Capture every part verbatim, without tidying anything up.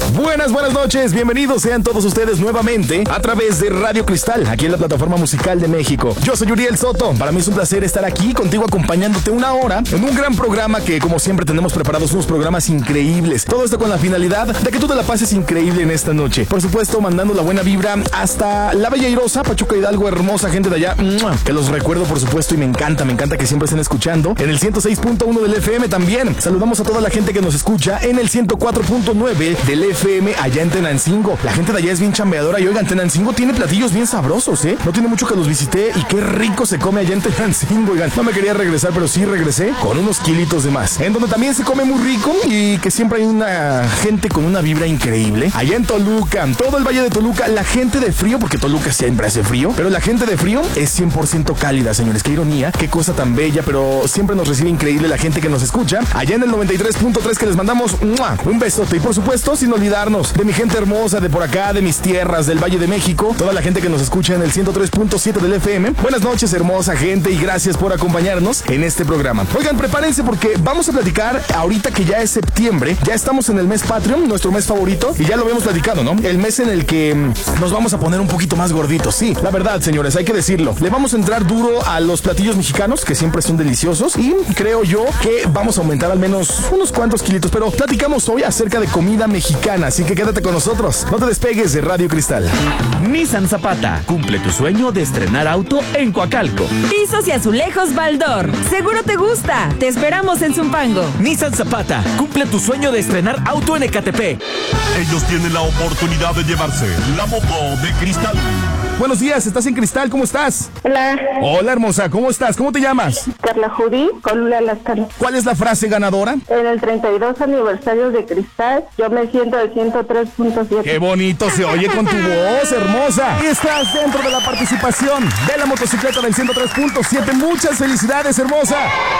Buenas, buenas noches, bienvenidos sean todos ustedes nuevamente a través de Radio Cristal, aquí en la plataforma musical de México. Yo soy Uriel Soto, para mí es un placer estar aquí contigo acompañándote una hora en un gran programa que como siempre tenemos preparados unos programas increíbles. Todo esto con la finalidad de que tú te la pases increíble en esta noche. Por supuesto, mandando la buena vibra hasta La Bella Airosa, Pachuca Hidalgo, hermosa gente de allá, que los recuerdo por supuesto y me encanta, me encanta que siempre estén escuchando. En el ciento seis punto uno del F M también. Saludamos a toda la gente que nos escucha en el ciento cuatro punto nueve del F M allá en Tenancingo. La gente de allá es bien chambeadora y oigan, Tenancingo tiene platillos bien sabrosos, ¿eh? No tiene mucho que los visité y qué rico se come allá en Tenancingo, oigan. No me quería regresar, pero sí regresé con unos kilitos de más. En donde también se come muy rico y que siempre hay una gente con una vibra increíble. Allá en Toluca, todo el Valle de Toluca, la gente de frío, porque Toluca siempre hace frío, pero la gente de frío es cien por ciento cálida, señores. Qué ironía, qué cosa tan bella, pero siempre nos recibe increíble la gente que nos escucha. Allá en el noventa y tres punto tres que les mandamos ¡mua! Un besote. Y por supuesto, sin olvidarnos de mi gente hermosa de por acá, de mis tierras, del Valle de México, toda la gente que nos escucha en el ciento tres punto siete del F M. Buenas noches, hermosa gente, y gracias por acompañarnos en este programa. Oigan, prepárense porque vamos a platicar ahorita que ya es septiembre, ya estamos en el mes patrio, nuestro mes favorito, y ya lo habíamos platicado, ¿no? El mes en el que nos vamos a poner un poquito más gorditos, sí, la verdad, señores, hay que decirlo. Le vamos a entrar duro a los platillos mexicanos, que siempre son deliciosos, y creo yo que vamos a aumentar al menos unos cuantos kilitos, pero platicamos hoy acerca de comida mexicana, así que quédate con nosotros, no te despegues de Radio Cristal. Nissan Zapata, cumple tu sueño de estrenar auto en Coacalco. Pisos y azulejos Baldor, seguro te gusta, te esperamos en Zumpango. Nissan Zapata, cumple tu sueño de estrenar auto en Ecatepec. Ellos tienen la oportunidad de llevarse la moto de Cristal. Buenos días, ¿estás en Cristal? ¿Cómo estás? Hola. Hola, hermosa, ¿cómo estás? ¿Cómo te llamas? Carla Judy, Colula Lascano. ¿Cuál es la frase ganadora? En el treinta y dos aniversario de Cristal, yo me siento del ciento tres punto siete. ¡Qué bonito se oye con tu voz, hermosa! Y estás dentro de la participación de la motocicleta del ciento tres punto siete. Muchas felicidades, hermosa.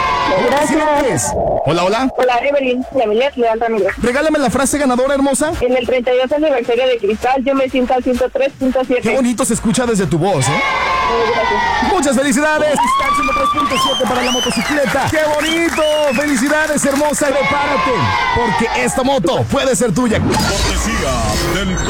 Gracias. Hola, hola. Hola, Evelyn, Yamilet Leal Ramírez. Regálame la frase ganadora, hermosa. En el treinta y dos aniversario de Cristal, yo me siento al ciento tres punto siete. Qué bonito se escucha desde tu voz, ¿eh? Gracias. Muchas felicidades. Cristal ciento tres punto siete para la motocicleta. ¡Qué bonito! Felicidades, hermosa. Prepárate, porque esta moto puede ser tuya. Cortesía del